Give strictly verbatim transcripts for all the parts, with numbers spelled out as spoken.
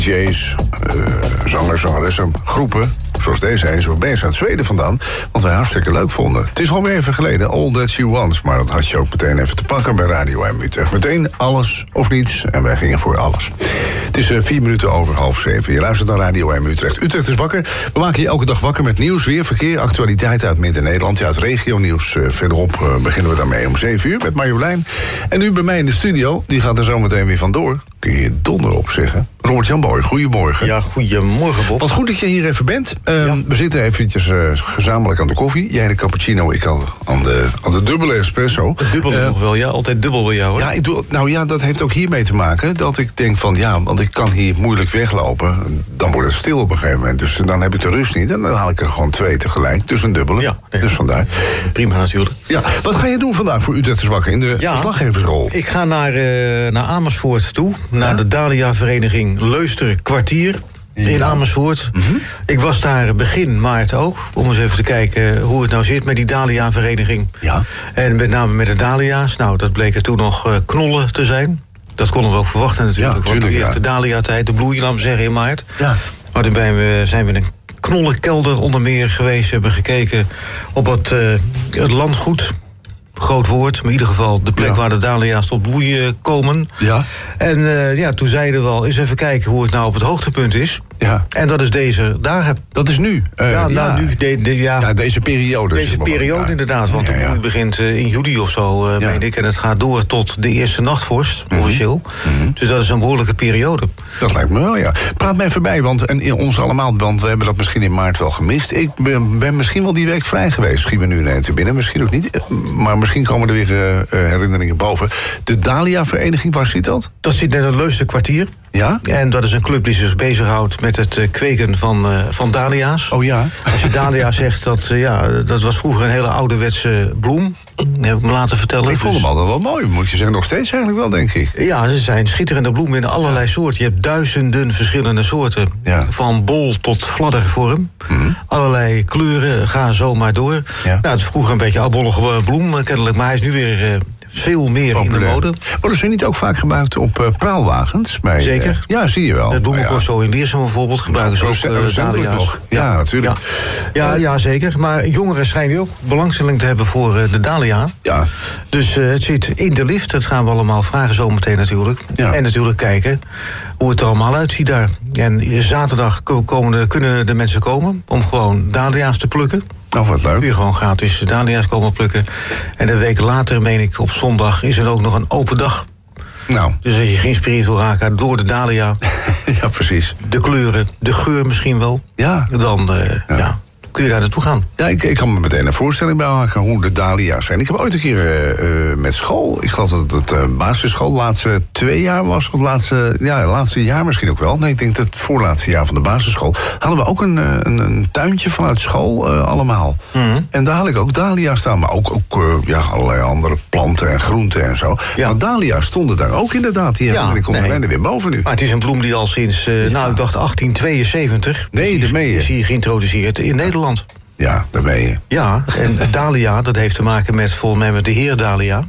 J's, uh, zangers, zangeressen, groepen, zoals deze eens of bezig uit Zweden vandaan, wat wij hartstikke leuk vonden. Het is alweer even geleden, All That You Want, maar dat had je ook meteen even te pakken bij Radio M Utrecht. Meteen alles of niets, en wij gingen voor alles. Het is uh, vier minuten over half zeven. Je luistert naar Radio M Utrecht. Utrecht is wakker. We maken je elke dag wakker met nieuws, weer, verkeer, actualiteit uit Midden-Nederland. Ja, het regionieuws uh, verderop uh, beginnen we daarmee om zeven uur met Marjolein. En nu bij mij in de studio, die gaat er zo meteen weer vandoor. Kun je donder op zeggen. Robert-Jan Boy, goedemorgen. Ja, goedemorgen, Bob. Wat goed dat je hier even bent. Uh, ja. We zitten eventjes uh, gezamenlijk aan de koffie. Jij de cappuccino, ik al aan de, aan de dubbele espresso. Het dubbele uh, nog wel, ja. Altijd dubbel bij jou, hoor. Ja, ik doe, nou ja, dat heeft ook hiermee te maken. Dat ik denk van, ja, want ik kan hier moeilijk weglopen. Dan wordt het stil op een gegeven moment. Dus dan heb ik de rust niet. En dan haal ik er gewoon twee tegelijk. Dus een dubbele. Ja, nee, dus vandaar. Prima natuurlijk. Ja, wat ga je doen vandaag voor Utrecht is wakker in de ja, verslaggeversrol? Ik ga naar, uh, naar Amersfoort toe. Naar ja? de Dalia-vereniging Leuster Kwartier. In ja. Amersfoort. Mm-hmm. Ik was daar begin maart ook, om eens even te kijken hoe het nou zit met die Dalia-vereniging. Ja. En met name met de Dalia's. Nou, dat bleken toen nog uh, knollen te zijn. Dat konden we ook verwachten natuurlijk. Ja, tuurlijk, want ja. de Dalia-tijd, de bloei, laten we zeggen, in maart. Ja. Maar toen we, zijn we in een knollenkelder onder meer geweest. Hebben gekeken op het, uh, het landgoed. Groot woord, maar in ieder geval de plek ja. waar de Dalia's tot bloei komen. Ja. En uh, ja, toen zeiden we al, eens even kijken hoe het nou op het hoogtepunt is. Ja. En dat is deze daar heb. Dat is nu? Uh, ja, nou ja. nu. De, de, ja. ja, deze periode. Deze periode ja. inderdaad, want ja, ja. de bloei begint uh, in juli of zo, uh, ja. meen ik. En het gaat door tot de eerste nachtvorst, mm-hmm. officieel. Mm-hmm. Dus dat is een behoorlijke periode. Dat lijkt me wel, ja. Praat me even bij, want en in ons allemaal, want we hebben dat misschien in maart wel gemist. Ik ben, ben misschien wel die week vrij geweest. Schiet me nu ineens te binnen, misschien ook niet. Maar misschien komen er weer uh, herinneringen boven. De Dalia-vereniging, waar zit dat? Dat zit in het Leuster Kwartier. Ja? En dat is een club die zich bezighoudt met het kweken van, uh, van dahlia's. Oh ja? Als je dahlia zegt, dat, uh, ja, dat was vroeger een hele ouderwetse bloem. Heb ik me laten vertellen. Ik vond hem dus... altijd wel mooi, moet je zeggen. Nog steeds eigenlijk wel, denk ik. Ja, ze zijn schitterende bloemen in allerlei ja. soorten. Je hebt duizenden verschillende soorten. Ja. Van bol tot fladdervorm. Mm-hmm. Allerlei kleuren, ga zo maar door. Ja. Nou, het is vroeger een beetje oudbollige bloem, kennelijk. Maar hij is nu weer... Uh, veel meer populair in de mode. Worden ze niet ook vaak gebruikt op uh, praalwagens? Bij, Zeker. Uh, ja, zie je wel. Het bloemencorso ja. in Leersum bijvoorbeeld gebruiken ze ook uh, Dalia's. Ja, ja, natuurlijk. Ja. Ja, ja, zeker. Maar jongeren schijnen ook belangstelling te hebben voor uh, de Dalia. Ja. Dus uh, het zit in de lift. Dat gaan we allemaal vragen zometeen natuurlijk. Ja. En natuurlijk kijken hoe het er allemaal uitziet daar. En zaterdag komen de, kunnen de mensen komen om gewoon Dalia's te plukken. Oh, wat leuk. Kun je gewoon gratis Dalia's komen plukken. En een week later, meen ik, op zondag is er ook nog een open dag. Nou. Dus als je geïnspireerd wil raken door de Dalia. Ja, precies. De kleuren, de geur misschien wel. Ja. Dan, uh, ja. ja. kun je daar naartoe gaan. Ja, ik, ik kan me meteen een voorstelling bij maken hoe de Dalia's zijn. Ik heb ooit een keer uh, uh, met school, ik geloof dat het uh, basisschool, de laatste twee jaar was, of het laatste, ja, het laatste jaar misschien ook wel. Nee, ik denk dat het voorlaatste jaar van de basisschool hadden we ook een, een, een tuintje vanuit school uh, allemaal. Mm-hmm. En daar had ik ook Dalia's staan, maar ook, ook uh, ja, allerlei andere planten en groenten en zo. Ja. Maar Dalia's stonden daar ook inderdaad. Die ja, ik kom nee. er weer boven nu. Maar het is een bloem die al sinds, uh, ja. nou ik dacht achttien tweeënzeventig... Nee, daar ben je. Is hier geïntroduceerd in Nederland. Ja, daar ben je. Ja, en Dalia, dat heeft te maken met volgens mij met de heer Dalia.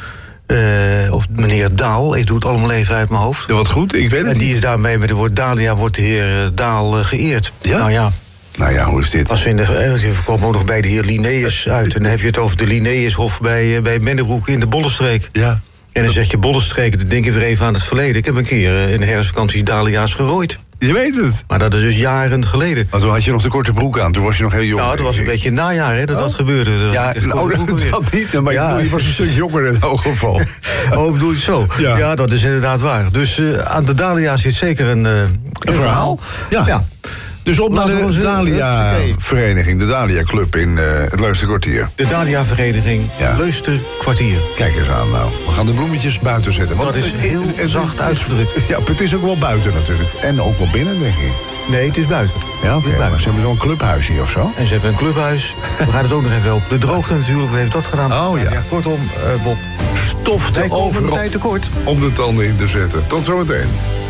Uh, of meneer Daal, ik doe het allemaal even uit mijn hoofd. Ja, wat goed, ik weet het En die niet. is daarmee met het woord Dalia wordt de heer Daal uh, geëerd. Ja? Nou ja. Nou ja, hoe is dit? Als we in de, we komen ook nog bij de heer Linnaeus uit. En dan heb je het over de Linnaeushof bij, uh, bij Mennebroek in de Bollenstreek. Ja. En dan zeg je Bollenstreek, dan denk je weer even aan het verleden. Ik heb een keer uh, in de herfstvakantie Dalia's gerooid. Je weet het. Maar dat is dus jaren geleden. Maar toen had je nog de korte broek aan, toen was je nog heel jong. Nou, het was een beetje najaar hè, dat oh. dat gebeurde. Dat ja, nou, dat niet, maar ja, je was een stuk jonger in elk geval. Oh, bedoel je zo? Ja. ja, dat is inderdaad waar. Dus uh, aan de Dalia zit zeker een, uh, een, een verhaal. Ja. ja. Dus op naar de Dalia-vereniging, de Dalia-club in uh, het Leusterkwartier. De Dalia-vereniging, ja. Leusterkwartier. Kijk eens aan nou. We gaan de bloemetjes buiten zetten. Want dat is heel het, het, zacht uitgedrukt. Ja, het is ook wel buiten natuurlijk. En ook wel binnen, denk ik. Nee, het is buiten. Ja, oké. Okay, maar ze hebben wel een clubhuis hier of zo. En ze hebben een clubhuis. We gaan het ook nog even op de droogte natuurlijk. We hebben dat gedaan. Oh ja. ja kortom, uh, Bob. Stof te overal. Tijd tekort. Om de tanden in te zetten. Tot zometeen.